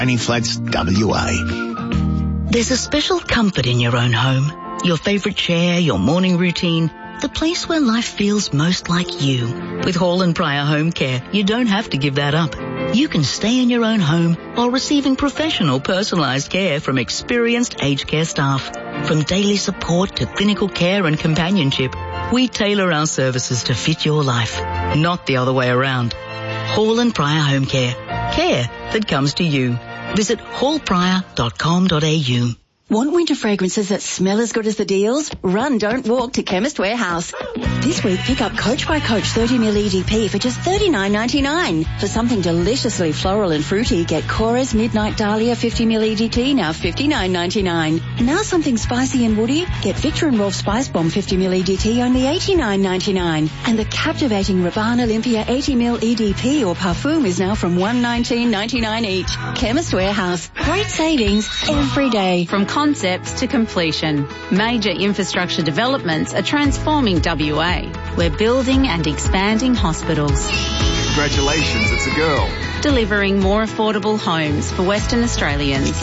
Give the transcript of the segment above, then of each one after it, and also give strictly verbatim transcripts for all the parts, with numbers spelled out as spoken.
Aniflex W A. There's a special comfort in your own home. Your favourite chair, your morning routine, the place where life feels most like you. With Hall and Pryor Home Care, you don't have to give that up. You can stay in your own home while receiving professional personalised care from experienced aged care staff. From daily support to clinical care and companionship, we tailor our services to fit your life, not the other way around. Hall and Pryor Home Care. Care that comes to you. Visit hall pryor dot com dot a u. Want winter fragrances that smell as good as the deals? Run, don't walk to Chemist Warehouse. This week, pick up Coach by Coach thirty milliliter E D P for just thirty-nine ninety-nine. For something deliciously floral and fruity, get Cora's Midnight Dahlia fifty milliliter E D T, now fifty-nine ninety-nine. Now something spicy and woody, get Victor and Rolf Spice Bomb fifty milliliter E D T, only eighty-nine ninety-nine. And the captivating Rabanne Olympia eighty milliliter E D P or Parfum is now from one nineteen ninety-nine each. Chemist Warehouse. Great savings every day. From concepts to completion, major infrastructure developments are transforming W A. We're building and expanding hospitals. Congratulations, it's a girl. Delivering more affordable homes for Western Australians.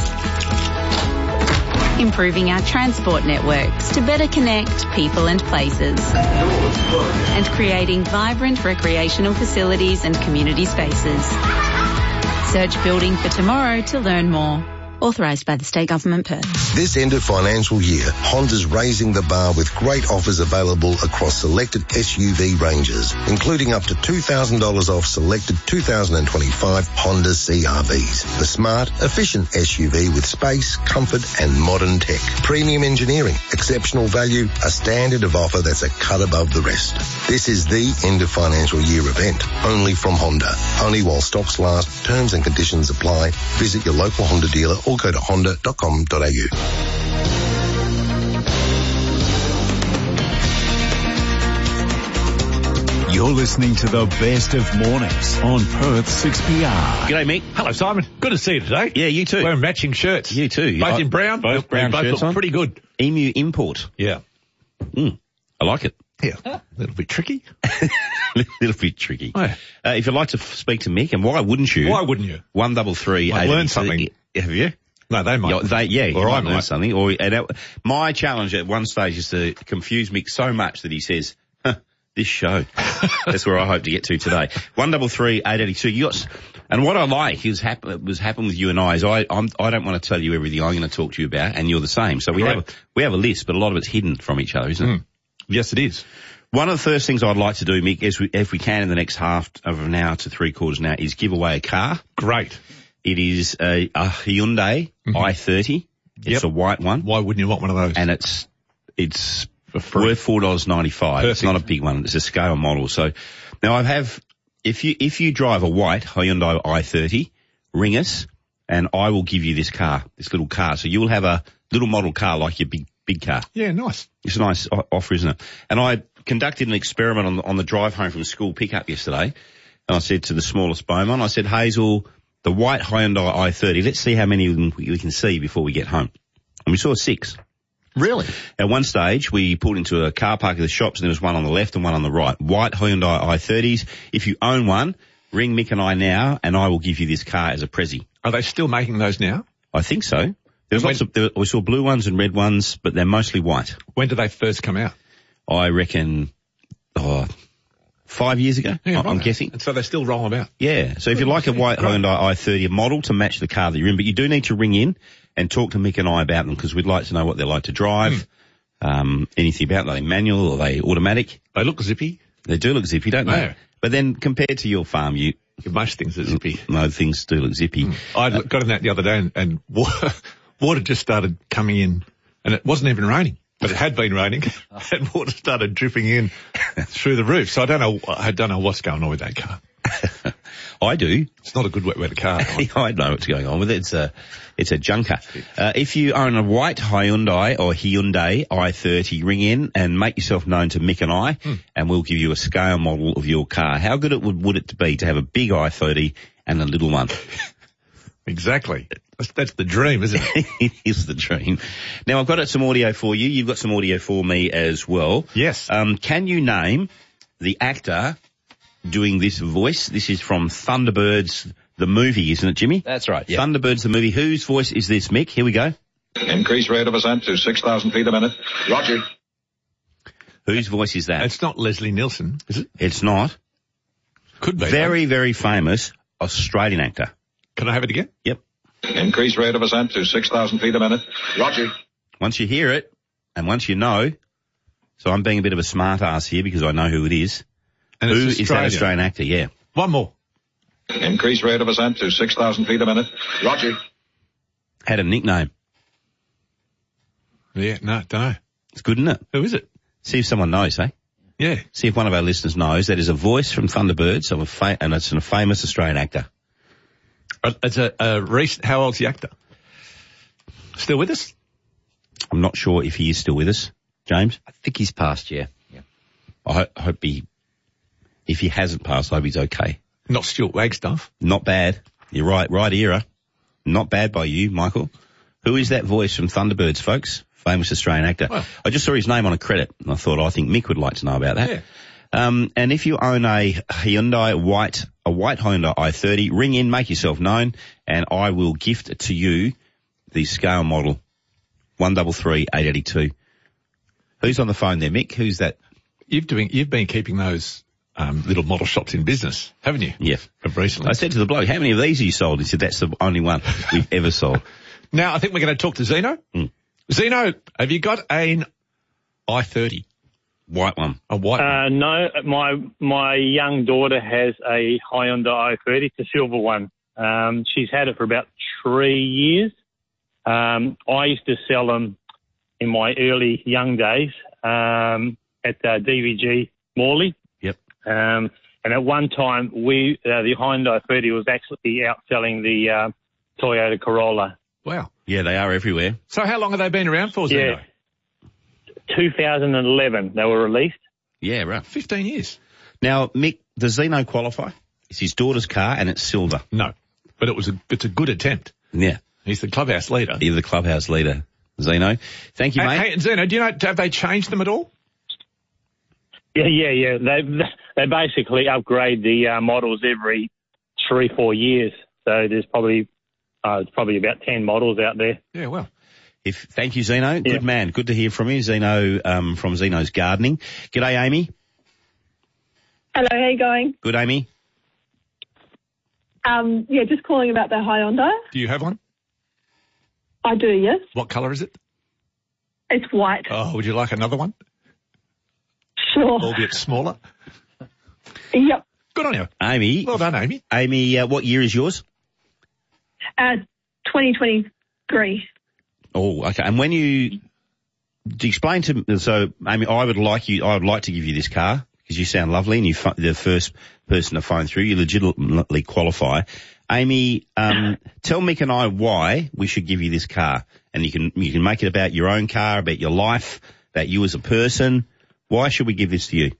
Improving our transport networks to better connect people and places. And creating vibrant recreational facilities and community spaces. Search Building for Tomorrow to learn more. Authorised by the State Government, Perth. This end of financial year, Honda's raising the bar with great offers available across selected S U V ranges, including up to two thousand dollars off selected two thousand twenty-five Honda C R Vs. The smart, efficient S U V with space, comfort and modern tech. Premium engineering, exceptional value, a standard of offer that's a cut above the rest. This is the end of financial year event, only from Honda. Only while stocks last, terms and conditions apply. Visit your local Honda dealer or go to honda dot com dot a u. You're listening to the best of mornings on Perth six P R. G'day, Mick. Hello, Simon. Good to see you today. Yeah, you too. Wearing matching shirts. You too. Both I, in brown. Both we brown both shirts look on. pretty good. Emu Import. Yeah. Mm, I like it. Yeah. A little bit tricky. A little bit tricky. Oh, yeah. Uh, if you'd like to f- speak to Mick, and why wouldn't you? Why wouldn't you? One double three. Might learn something. Have you? No, they might. Yeah, they, yeah, you or might I learn might. something. Or and that, my challenge at one stage is to confuse Mick so much that he says, huh, "This show." That's where I hope to get to today. One double three eight eighty two. You got, and what I like is happen was happen with you and I is I I'm, I don't want to tell you everything I'm going to talk to you about, and you're the same. So we Right. have we have a list, but a lot of it's hidden from each other, isn't it? Mm. Yes, it is. One of the first things I'd like to do, Mick, is we, if we can in the next half of an hour to three quarters now, is give away a car. Great. It is a, a Hyundai Mm-hmm. i thirty. It's Yep. a white one. Why wouldn't you want one of those? And it's it's For free. worth four dollars ninety-five. It's Perfect. not a big one. It's a scale model. So now I have, if you if you drive a white Hyundai i thirty, ring us and I will give you this car, this little car. So you'll have a little model car like your big big car. Yeah, nice. It's a nice o- offer, isn't it? And I conducted an experiment on the, on the drive home from school pickup yesterday. And I said to the smallest Beaumont, I said, Hazel, the white Hyundai i thirty, let's see how many we can, we can see before we get home. And we saw six. Really? At one stage, we pulled into a car park of the shops and there was one on the left and one on the right. White Hyundai i thirties. If you own one, ring Mick and I now and I will give you this car as a prezi. Are they still making those now? I think so. There's When- lots of, there, we saw blue ones and red ones, but they're mostly white. When did they first come out? I reckon, oh, five years ago, Yeah, I- I'm right. guessing. And so they still roll about. Yeah. So if you like a white Right. Hyundai i thirty, a model to match the car that you're in, but you do need to ring in and talk to Mick and I about them because we'd like to know what they're like to drive, um, anything about them. Are they manual or are they automatic? They look zippy. They do look zippy, don't they? Yeah. But then compared to your farm, you, Most things are zippy. no, things do look zippy. I got in that the other day and, and water, water just started coming in and it wasn't even raining, but it had been raining and water started dripping in through the roof. So I don't know, I don't know what's going on with that car. I do. It's not a good wet weather car. I know what's going on with it. It's a, it's a junker. Uh, if you own a white Hyundai or Hyundai i thirty, ring in and make yourself known to Mick and I, Hmm. and we'll give you a scale model of your car. How good it would, would it be to have a big i thirty and a little one? Exactly. That's, that's the dream, isn't it? It is the dream. Now, I've got some audio for you. You've got some audio for me as well. Yes. Um, can you name the actor doing this voice? This is from Thunderbirds, the movie, isn't it, Jimmy? That's right, yeah. Thunderbirds, the movie. Whose voice is this, Mick? Here we go. Increase rate of ascent to six thousand feet a minute. Roger. Whose voice is that? It's not Leslie Nielsen, is it? It's not. Could be. Very, very famous Australian actor. Can I have it again? Yep. Increase rate of ascent to six thousand feet a minute. Roger. Once you hear it, and once you know, so I'm being a bit of a smart ass here because I know who it is. And who it's is that Australian. Australian actor? Yeah. One more. Increase rate of ascent to six thousand feet a minute. Roger. Had a nickname. Yeah, no, don't know. It's good, isn't it? Who is it? See if someone knows, eh? Yeah. See if one of our listeners knows. That is a voice from Thunderbirds of a fa- and it's a famous Australian actor. Uh, It's a, a recent, how old's the actor? Still with us? I'm not sure if he is still with us, James. I think he's passed, yeah. yeah. I ho- hope he, if he hasn't passed, I hope he's okay. Not Stuart Wagstaff. Not bad. You're right, right era. Not bad by you, Michael. Who is that voice from Thunderbirds, folks? Famous Australian actor. Well, I just saw his name on a credit, and I thought, I think Mick would like to know about that. Yeah. Um, and if you own a Hyundai white, a white Hyundai i thirty, ring in, make yourself known, and I will gift to you the scale model one three three eight eight two. Who's on the phone there, Mick? Who's that? You've doing, you've been keeping those um, little model shops in business, haven't you? Yeah. Of recently. I said to the bloke, how many of these have you sold? He said, that's the only one we've ever sold. Now, I think we're going to talk to Zeno. Mm. Zeno, have you got an i thirty? White one. A white one? Uh, no, my my young daughter has a Hyundai i thirty, it's a silver one. Um, she's had it for about three years. Um, I used to sell them in my early young days um, at uh, D V G Morley. Yep. Um, and at one time, we uh, the Hyundai i thirty was actually outselling the uh, Toyota Corolla. Wow. Yeah, they are everywhere. So how long have they been around for, Zeno? Yeah. two thousand eleven they were released. Yeah, right. fifteen years. Now, Mick, does Zeno qualify? It's his daughter's car and it's silver. No, but it was a, it's a good attempt. Yeah. He's the clubhouse leader. You're the clubhouse leader, Zeno. Thank you, Hey, mate. hey, Zeno, do you know, have they changed them at all? Yeah, yeah, yeah. They they basically upgrade the uh, models every three, four years. So there's probably uh, it's probably about ten models out there. Yeah, well. If, thank you, Zeno. Yeah. Good man. Good to hear from you. Zeno, um, from Zeno's Gardening. G'day, Amy. Hello, how you going? Good, Amy. Um, yeah, just calling about the Hyundai. Do you have one? I do, yes. What colour is it? It's white. Oh, would you like another one? Sure. Albeit smaller. Yep. Good on you. Amy. Well done, Amy. Amy, uh, what year is yours? Uh, twenty twenty-three. Oh, okay. And when you, to explain to me, so Amy, I would like you, I would like to give you this car because you sound lovely and you're the first person to phone through. You legitimately qualify. Amy, um, tell Mick and I why we should give you this car, and you can you can make it about your own car, about your life, about you as a person. Why should we give this to you?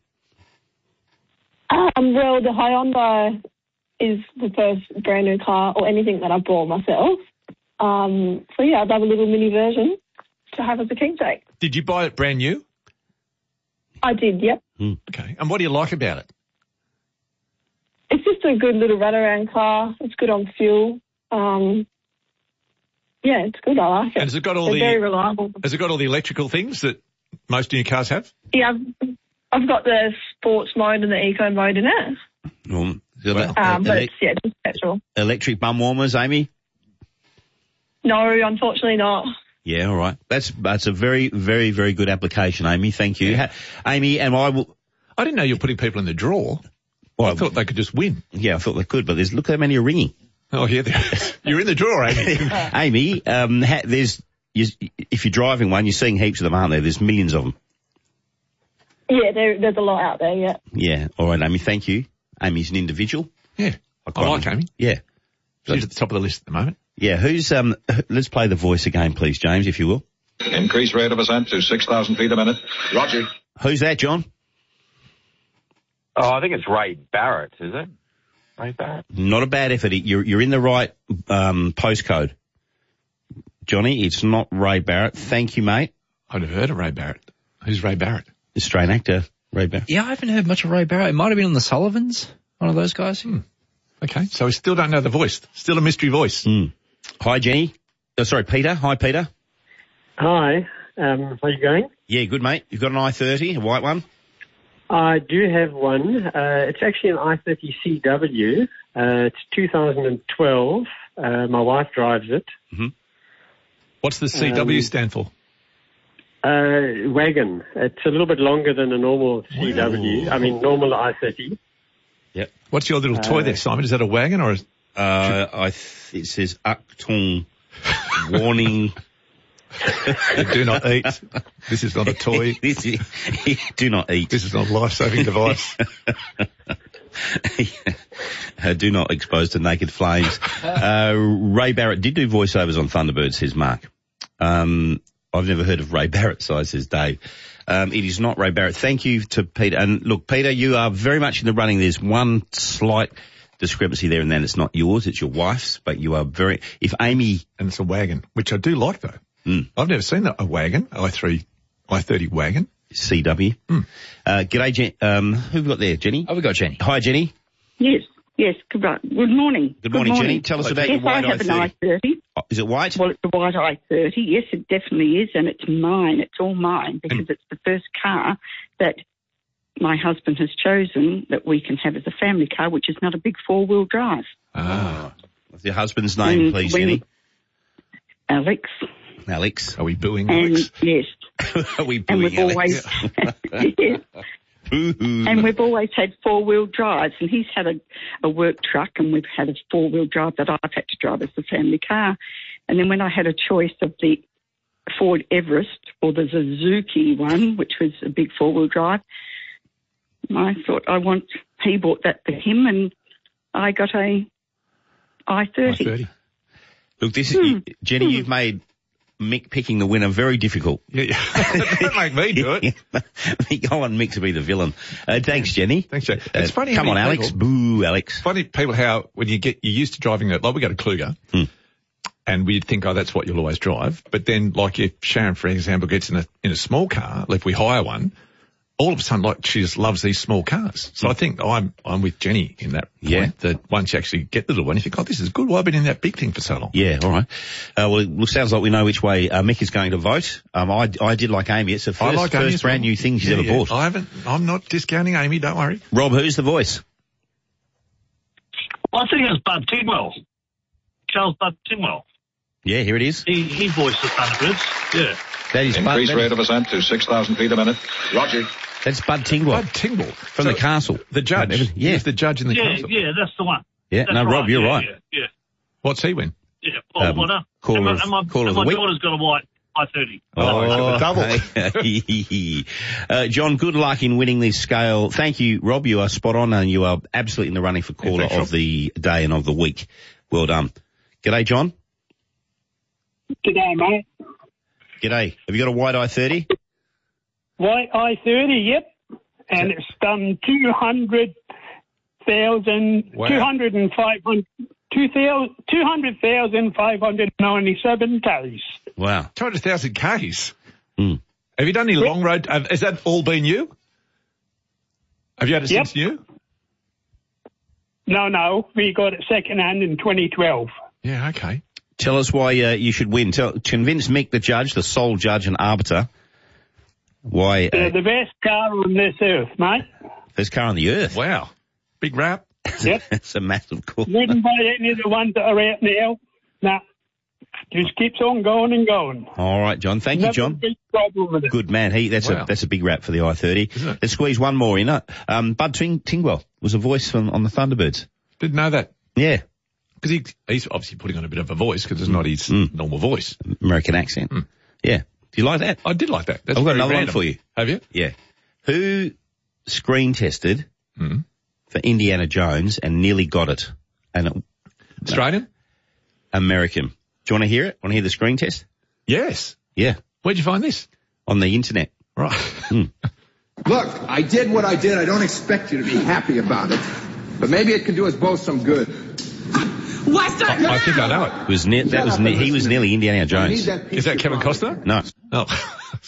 Um, well, the Hyundai is the first brand new car or anything that I bought myself. Um, so yeah, I'd love a little mini version to have as a keepsake. Did you buy it brand new? I did, yep. Mm. Okay. And what do you like about it? It's just a good little runaround car. It's good on fuel. Um, yeah, it's good. I like it. And has it got all They're the very reliable. Has it got all the electrical things that most new cars have? Yeah, I've, I've got the sports mode and the eco mode in it. Well, so Well, that- Um, but ele- it's, yeah, just petrol. electric bum warmers, Amy? No, unfortunately not. Yeah, all right. That's that's a very, very, very good application, Amy. Thank you. Ha- Amy, and I will... I didn't know you were putting people in the draw. Well, I thought they could just win. Yeah, I thought they could, but there's look how many are ringing. Oh, yeah. You're in the draw, Amy. Amy, um, ha- there's you, if you're driving one, you're seeing heaps of them, aren't there? There's millions of them. Yeah, there, there's a lot out there, yeah. Yeah. All right, Amy. Thank you. Amy's an individual. Yeah. I quite like Amy. Yeah. She's at the top of the list at the moment. Yeah. Who's um? Let's play the voice again, please, James, if you will. Increase rate of ascent to six thousand feet a minute. Roger. Who's that, John? Oh, I think it's Ray Barrett, is it? Ray Barrett. Not a bad effort. You're you're in the right um postcode, Johnny. It's not Ray Barrett. Thank you, mate. I'd have heard of Ray Barrett. Who's Ray Barrett? Australian actor, Ray Barrett. Yeah, I haven't heard much of Ray Barrett. It might have been on the Sullivans, one of those guys. Hmm. Okay, so we still don't know the voice. Still a mystery voice. Mm. Hi, Jenny. Oh, sorry, Peter. Hi, Peter. Hi. Um, how are you going? Yeah, good, mate. You've got an I thirty, a white one? I do have one. Uh, it's actually an I thirty C W. Uh, it's two thousand twelve. Uh, my wife drives it. Mm-hmm. What's the C W Um, stand for? Uh, wagon. It's a little bit longer than a normal C W. Ooh. I mean, normal I thirty. Yep. What's your little toy Uh, there, Simon? Is that a wagon or a... Uh, I th- it says Acton warning. Do not eat. This is not a toy. This is, do not eat. This is not a life-saving device. Uh, do not expose to naked flames. Uh, Ray Barrett did do voiceovers on Thunderbird, says Mark. Um, I've never heard of Ray Barrett, so says Dave. Um, it is not Ray Barrett. Thank you to Peter. And look, Peter, you are very much in the running. There's one slight discrepancy there, and then it's not yours, it's your wife's, but you are very, if Amy... And it's a wagon, which I do like though. Mm. I've never seen a wagon, I three, I thirty wagon. C W. Mm. Uh, g'day, Jen, um, who have we got there, Jenny? Oh, we got Jenny. Hi, Jenny. Yes, yes. Good, right. Good morning. Good morning, Jenny. Tell us about yes, your white I have I an I thirty. Oh, is it white? Well, it's a white I thirty. Yes, it definitely is, and it's mine. It's all mine because it's the first car that my husband has chosen that we can have as a family car, which is not a big four-wheel drive. Ah. What's your husband's name, And please, when- Jenny? Alex. Alex. Are we booing And Alex? yes. Are we And booing we've Alex? always, yes. And we've always had four-wheel drives, and he's had a, a work truck, and we've had a four-wheel drive that I've had to drive as a family car. And then when I had a choice of the Ford Everest or the Suzuki one, which was a big four-wheel drive, I thought I want, he bought that for him, and I got a I thirty. I thirty. Look, this is, Hmm. Jenny, Hmm. you've made Mick picking the winner very difficult. Yeah, yeah. Don't make me do it. Go on, Mick, to be the villain. Uh, thanks, Jenny. Thanks, Jenny. Uh, It's funny how Come on, many Alex. people- Boo, Alex. Funny people how when you get, you're used to driving it, like we go to Kluger, Hmm. and we'd think, oh, that's what you'll always drive. But then, like if Sharon, for example, gets in a in a small car, like if we hire one, all of a sudden, like she just loves these small cars. So I think I'm I'm with Jenny in that point, Yeah. that once you actually get the little one, you think, oh, this is good. Well, I've been in that big thing for so long. Yeah, all right. Uh, well, it sounds like we know which way uh, Mick is going to vote. Um, I, I did like Amy. It's the first, I like Amy first as well. brand new thing she's Yeah, ever yeah. bought. I haven't. I'm not discounting Amy. Don't worry. Rob, who's the voice? I think it's Bud Tingwell. Charles Bud Tingwell. Yeah, here it is. He, he voiced the Thunderbirds. Yeah. That is Bud, Increase that rate is, of ascent to six thousand feet a minute. Roger. that's Bud Tingwell. Bud Tingwell From So the castle. The judge. Right, Yeah. yeah. He's the judge in the Yeah, council. yeah, that's the one. Yeah, That's no, right. Rob, you're yeah, right. Yeah, yeah. What's he win? yeah. Paul Um, Warner. caller and my, of- and my, caller of and the my week. daughter's got a white I thirty. Oh, double. uh, John, good luck in winning this scale. Thank you, Rob. You are spot on, and you are absolutely in the running for caller thanks, Rob. of the day and of the week. Well done. G'day, John. G'day, mate. G'day. Have you got a white I thirty? White I thirty, yep. And it's done two hundred thousand, Wow. two hundred and five hundred, two hundred thousand five hundred ninety-seven Ks. Wow. two hundred thousand Ks. Mm. Have you done any long road? Uh, has that all been you? Have you had it Yep. since new? No, no, we got it second hand in twenty twelve. Yeah, okay. Tell us why uh, you should win. Tell, convince Mick, the judge, the sole judge and arbiter, why They're uh, the best car on this earth, mate. first car on the earth. Wow. Big rap. Yep. It's a massive call. Wouldn't buy any of the ones that are out now. Nah. Just keeps on going and going. All right, John. Thank you, Never John. a big problem with it. Good man. He that's Wow. a that's a big rap for the I thirty. Isn't it? Let's squeeze one more in. Uh, Um, Bud Ting- Tingwell was a voice from, on the Thunderbirds. Didn't know that. Yeah, Because he, he's obviously putting on a bit of a voice because it's not his Mm. normal voice. American accent. Yeah. Do you like that? I did like that. That's I've got very another random. one for you. Have you? Yeah. Who screen tested Mm. for Indiana Jones and nearly got it? And it, Australian? American. Do you want to hear it? Want to hear the screen test? Yes. Yeah. Where'd you find this? On the internet. Right. Mm. Look, I did what I did. I don't expect you to be happy about it. But maybe it can do us both some good. What's that? I think I know it. It was ne- that was ne- he was nearly Indiana Jones. Is that Kevin Costner? No. Oh.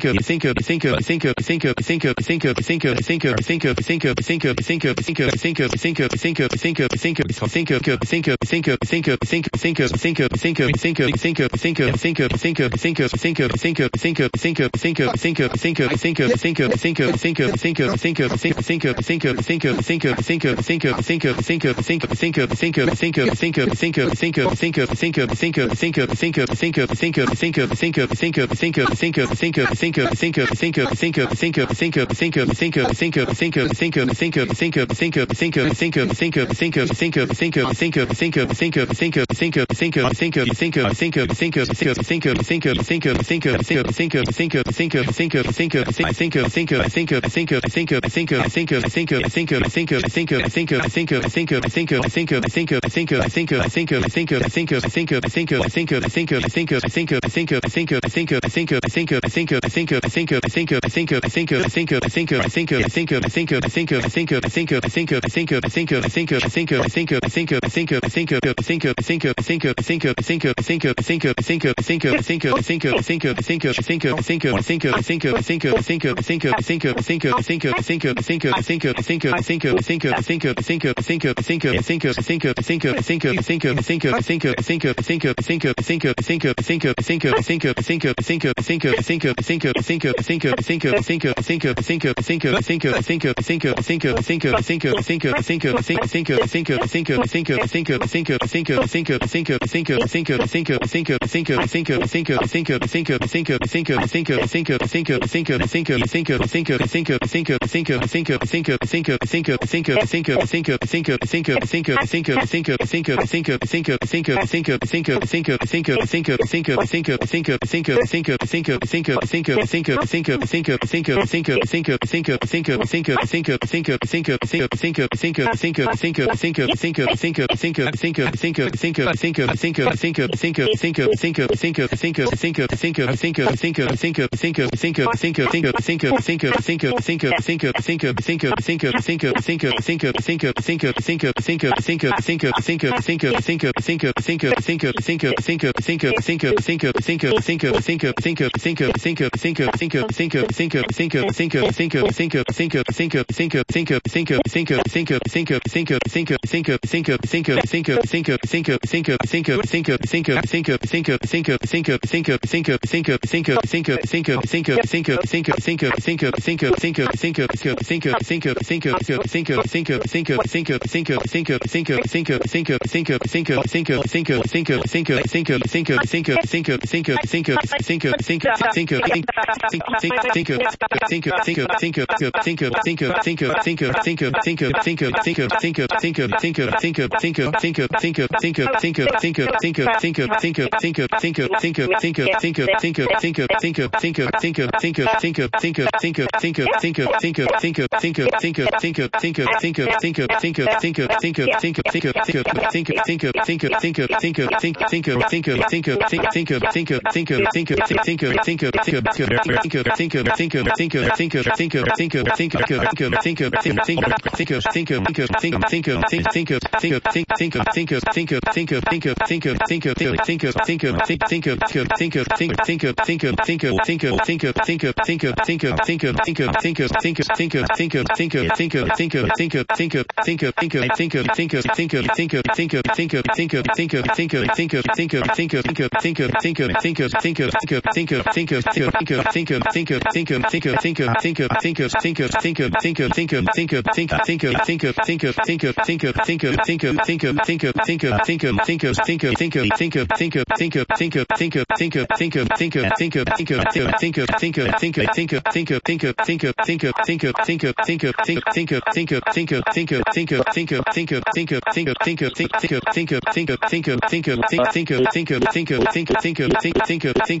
Think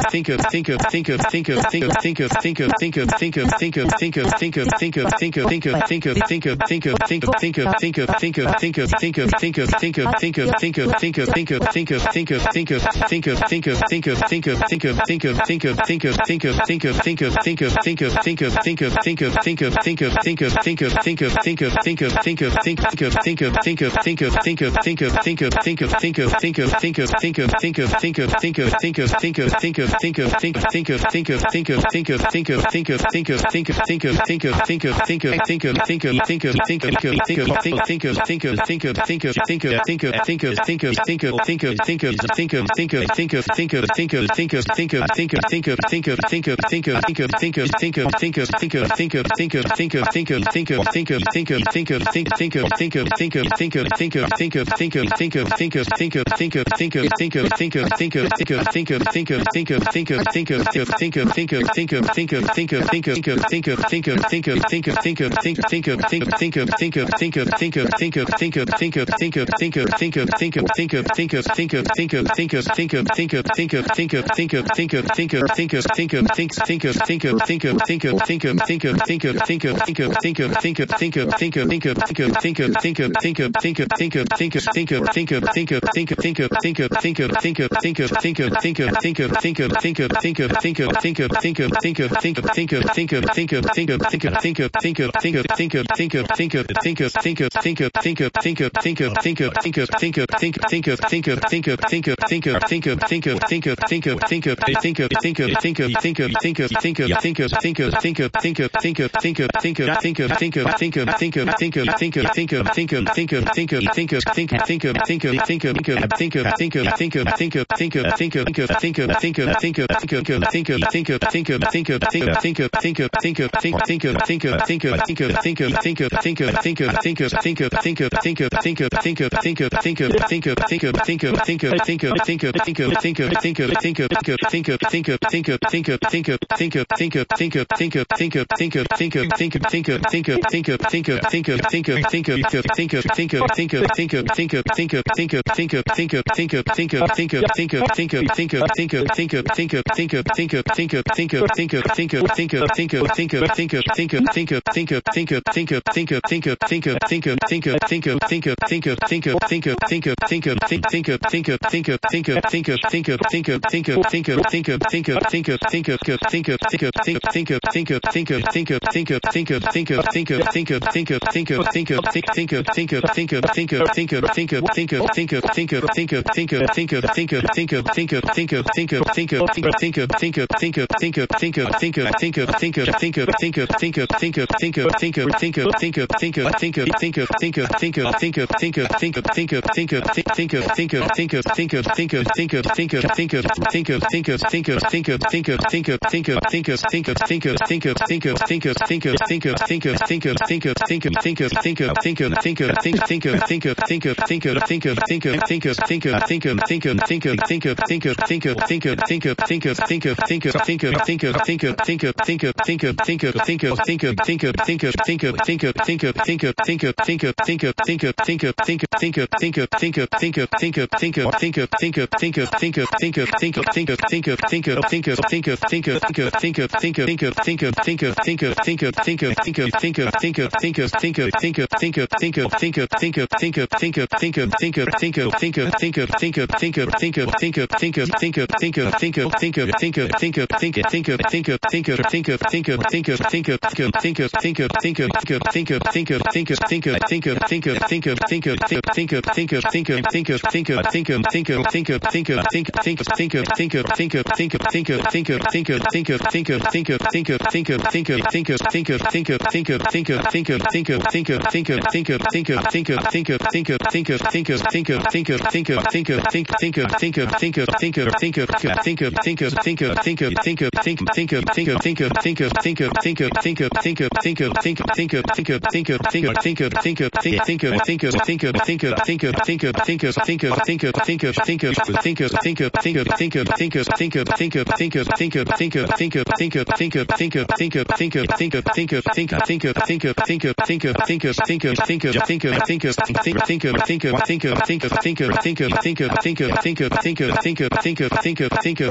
Think